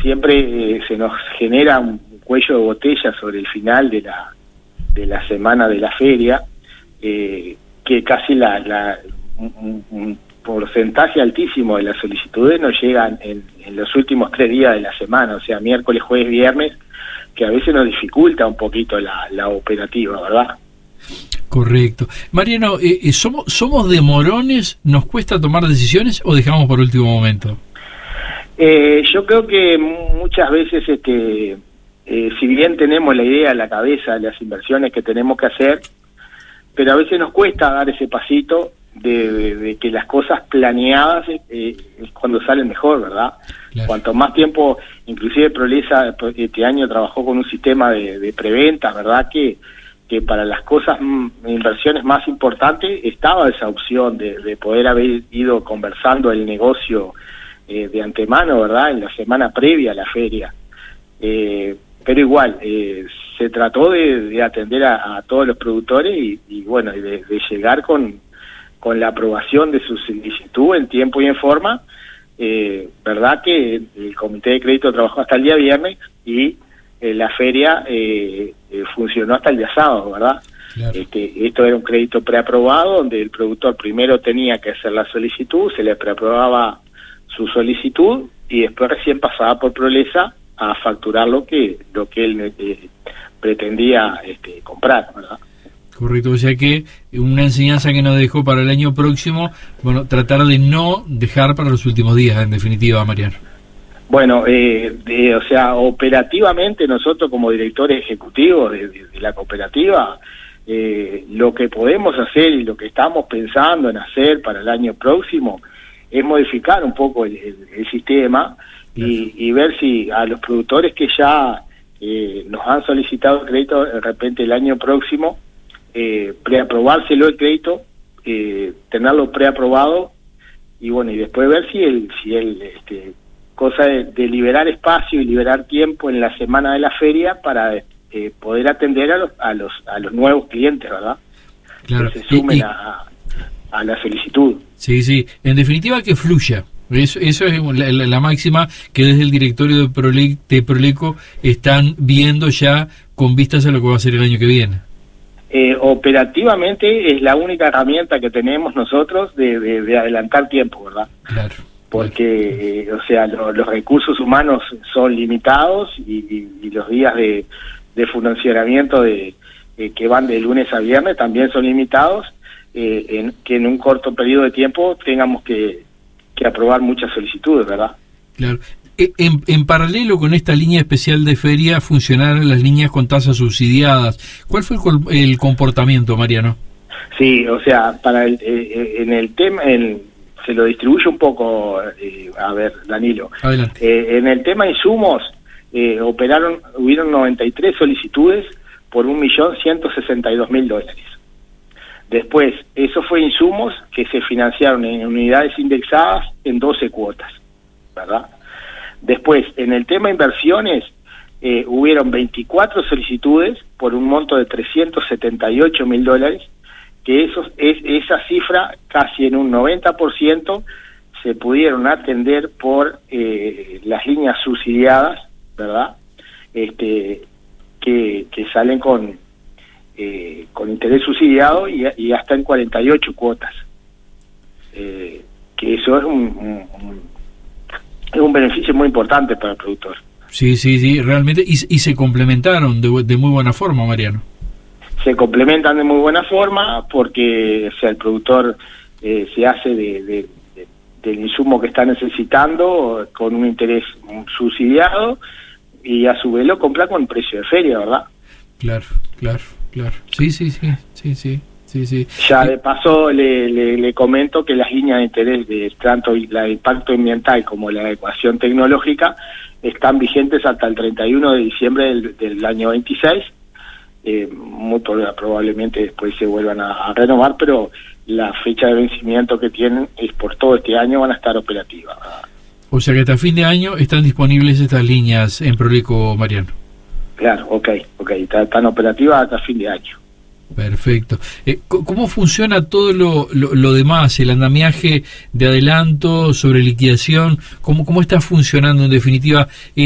siempre se nos genera un cuello de botella sobre el final de la semana de la feria, que casi un porcentaje altísimo de las solicitudes nos llegan en los últimos 3 días de la semana, o sea, miércoles, jueves, viernes, que a veces nos dificulta un poquito la operativa, ¿verdad? Correcto. Mariano, ¿somos demorones? ¿Nos cuesta tomar decisiones o dejamos por último momento? Yo creo que muchas veces, si bien tenemos la idea en la cabeza de las inversiones que tenemos que hacer, pero a veces nos cuesta dar ese pasito de que las cosas planeadas es cuando salen mejor, ¿verdad? Claro. Cuanto más tiempo, inclusive Prolesa este año trabajó con un sistema de preventas, ¿verdad? Que para las cosas, inversiones más importantes, estaba esa opción de poder haber ido conversando el negocio de antemano, ¿verdad? En la semana previa a la feria. Pero igual, se trató de atender a todos los productores y bueno, de llegar con la aprobación de su solicitud en tiempo y en forma. Verdad que el Comité de Crédito trabajó hasta el día viernes y la feria funcionó hasta el día sábado, ¿verdad? Claro. Esto era un crédito preaprobado donde el productor primero tenía que hacer la solicitud, se le preaprobaba su solicitud y después recién pasaba por Prolesa a facturar lo que él pretendía comprar, ¿verdad? Correcto, o sea que una enseñanza que nos dejó para el año próximo, bueno, tratar de no dejar para los últimos días, en definitiva, Mariano. Bueno, o sea, operativamente nosotros como directores ejecutivos de la cooperativa, lo que podemos hacer y lo que estamos pensando en hacer para el año próximo es modificar un poco el sistema y ver si a los productores que ya nos han solicitado el crédito de repente el año próximo, preaprobárselo el crédito, tenerlo preaprobado y bueno, y después ver si él cosa de liberar espacio y liberar tiempo en la semana de la feria para poder atender a los nuevos clientes, ¿verdad? Claro. Que se sumen a la solicitud. Sí, en definitiva que fluya. Eso es la máxima que desde el directorio de Proleco están viendo ya con vistas a lo que va a ser el año que viene. Operativamente es la única herramienta que tenemos nosotros de adelantar tiempo, ¿verdad? Claro. Porque, o sea, los recursos humanos son limitados y los días de funcionamiento que van de lunes a viernes también son limitados, que en un corto periodo de tiempo tengamos que aprobar muchas solicitudes, ¿verdad? Claro. En paralelo con esta línea especial de feria funcionaron las líneas con tasas subsidiadas. ¿Cuál fue el comportamiento, Mariano? Sí, o sea, en el tema, se lo distribuye un poco, a ver, Danilo. Adelante. En el tema insumos, hubieron 93 solicitudes por $1.162.000. Después, eso fue insumos que se financiaron en unidades indexadas en 12 cuotas, ¿verdad? Después, en el tema inversiones, hubieron 24 solicitudes por un monto de $378.000, que esa cifra, casi en un 90%, se pudieron atender por las líneas subsidiadas, ¿verdad? Que salen con interés subsidiado y hasta en 48 cuotas. Que eso es un beneficio muy importante para el productor. Sí, realmente, y se complementaron de muy buena forma, Mariano. Se complementan de muy buena forma porque, o sea, el productor se hace del insumo que está necesitando con un interés subsidiado y a su vez lo compra con precio de feria, ¿verdad? Claro. Sí. Ya de paso le comento que las líneas de interés de tanto la de impacto ambiental como la adecuación tecnológica están vigentes hasta el 31 de diciembre del año 26. Muy probablemente después se vuelvan a renovar, pero la fecha de vencimiento que tienen es por todo este año, van a estar operativas. O sea que hasta fin de año están disponibles estas líneas en Proleco, Mariano. Claro, ok, están operativas hasta fin de año. Perfecto. ¿Cómo funciona todo lo demás, el andamiaje de adelanto sobre liquidación? ¿Cómo está funcionando en definitiva